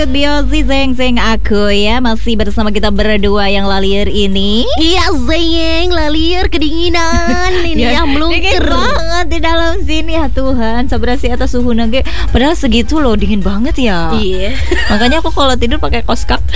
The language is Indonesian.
Biosi zeng aku ya. Masih bersama kita berdua yang lalier ini. Iya zeng, lalier kedinginan ini ya Dingin melungker. banget di dalam sini ya Tuhan. Sabrasi atas suhu nage. Padahal segitu loh, dingin banget ya. Iya. Makanya aku kalau tidur pakai kaos kaki.